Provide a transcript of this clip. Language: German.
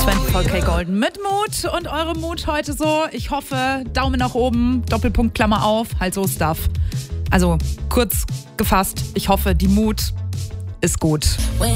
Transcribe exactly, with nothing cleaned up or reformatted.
vierundzwanzig K Golden mit Mut und eure Mut heute so. Ich hoffe, Daumen nach oben, Doppelpunkt, Klammer auf, halt so Stuff. Also kurz gefasst, ich hoffe, die Mut ist gut.